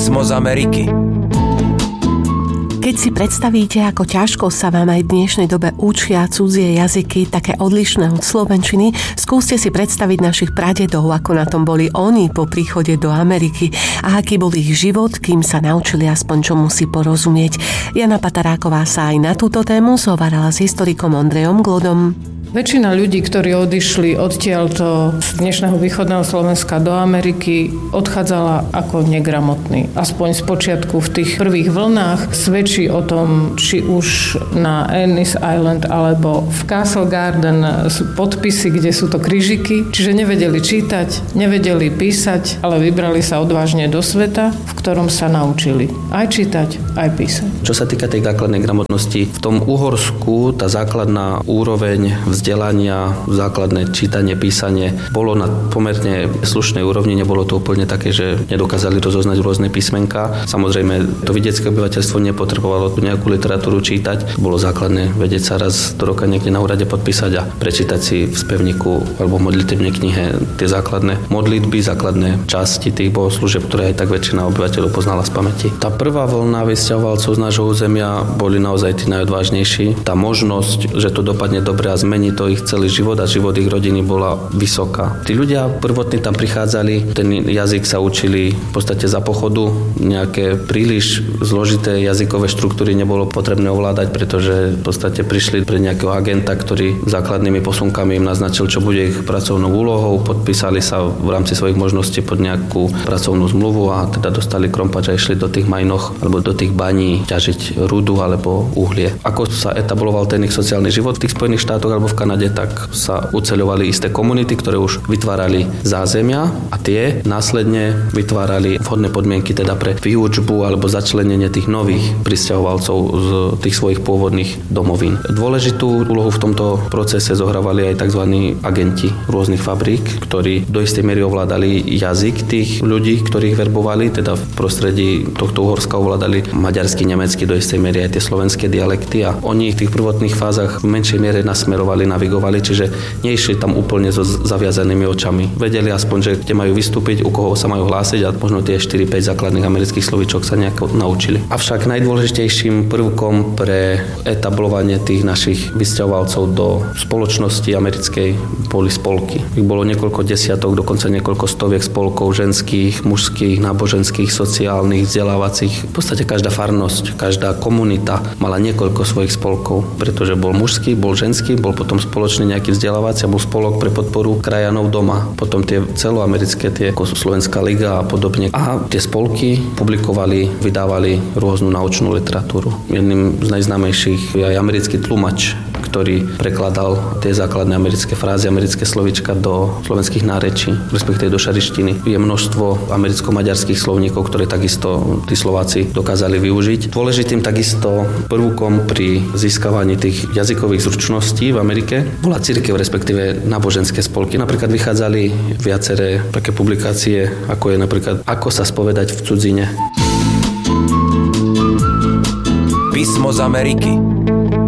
Písmo z Ameriky. Keď si predstavíte, ako ťažko sa vám aj v dnešnej dobe učia cudzie jazyky, také odlišné od slovenčiny, skúste si predstaviť našich pradedov, ako na tom boli oni po príchode do Ameriky a aký bol ich život, kým sa naučili aspoň čomu si porozumieť. Jana Pataráková sa aj na túto tému zhovárala s historikom Ondrejom Glodom. Väčšina ľudí, ktorí odišli odtiaľto z dnešného východného Slovenska do Ameriky, odchádzala ako negramotní. Aspoň z počiatku v tých prvých vlnách svedčí o tom, či už na Ennis Island alebo v Castle Garden sú podpisy, kde sú to krížiky. Čiže nevedeli čítať, nevedeli písať, ale vybrali sa odvážne do sveta, v ktorom sa naučili aj čítať, aj písať. Čo sa týka tej základnej gramotnosti, v tom Uhorsku tá základná úroveň vzdelania, základné čítanie, písanie bolo na pomerne slušnej úrovni, nebolo to úplne také, že nedokázali rozoznať rôzne písmenká. Samozrejme, to vidiecké obyvateľstvo nepotrebovalo nejakú literatúru čítať. Bolo základné vedieť sa raz do roka niekde na úrade podpísať a prečítať si v spevníku alebo v modlitebnej knihe tie základné modlitby, základné časti tých bohoslúžieb, ktoré aj tak väčšina obyvateľov poznala z pamäti. Tá prvá vlna vysťahovalcov z nášho územia boli naozaj tí najodvážnejší. Tá možnosť, že to dopadne dobre a zmení to ich celý život a život ich rodiny bola vysoká. Tí ľudia prvotní tam prichádzali, ten jazyk sa učili v podstate za pochodu, nejaké príliš zložité jazykové štruktúry nebolo potrebné ovládať, pretože v podstate prišli pre nejakého agenta, ktorý základnými posunkami im naznačil, čo bude ich pracovnou úlohou, podpísali sa v rámci svojich možností pod nejakú pracovnú zmluvu a teda dostali krompač a išli do tých majnoch alebo do tých baní ťažiť rudu alebo uhlie. Ako sa etabloval ten ich sociálny život v tých Spojených štátoch alebo v Kanade, tak sa uceľovali isté komunity, ktoré už vytvárali zázemia a tie následne vytvárali vhodné podmienky teda pre výučbu alebo začlenenie tých nových prisťahovalcov z tých svojich pôvodných domovín. Dôležitú úlohu v tomto procese zohrávali aj tzv. Agenti rôznych fabrík, ktorí do istej miery ovládali jazyk tých ľudí, ktorých verbovali, teda v prostredí tohto Uhorska ovládali maďarsky, nemecky, do istej miery aj tie slovenské dialekty a oni v tých prvotných fázach v menšej miere nasmerovali, navigovali, čiže neišli tam úplne so zaviazanými očami. Vedeli aspoň, že kde majú vystúpiť, u koho sa majú hlásiť a možno tie 4-5 základných amerických slovíčok sa nejako naučili. Avšak najdôležitejším prvkom pre etablovanie tých našich vysťahovalcov do spoločnosti americkej boli spolky. Ich bolo niekoľko desiatok, dokonca niekoľko stoviek spolkov ženských, mužských, náboženských, sociálnych, vzdelávacích. V podstate každá farnosť, každá komunita mala niekoľko svojich spolkov, pretože bol mužský, bol ženský, bol potom spoločný nejaký vzdelávací, bol spolok pre podporu krajanov doma. Potom tie celoamerické, tie ako Slovenská liga a podobne. A tie spolky publikovali, vydávali rôznu naučnú literatúru. Jedným z najznámejších je aj americký tlumač, ktorý prekladal tie základné americké frázy, americké slovíčka do slovenských nárečí, respektíve do šarištiny. Je množstvo americko-maďarských slovníkov, ktoré takisto tí Slováci dokázali využiť. Dôležitým takisto prvkom pri získavaní tých jazykových zručností v Amerike bola cirkev, respektíve náboženské spolky. Napríklad vychádzali viaceré také publikácie, ako je napríklad Ako sa spovedať v cudzine. Písmo z Ameriky.